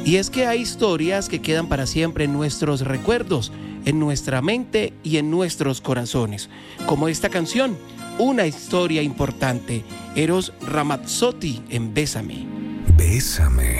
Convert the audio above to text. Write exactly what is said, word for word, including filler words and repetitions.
Y es que hay historias que quedan para siempre en nuestros recuerdos, en nuestra mente y en nuestros corazones, como esta canción, una historia importante, Eros Ramazzotti en Bésame. Bésame.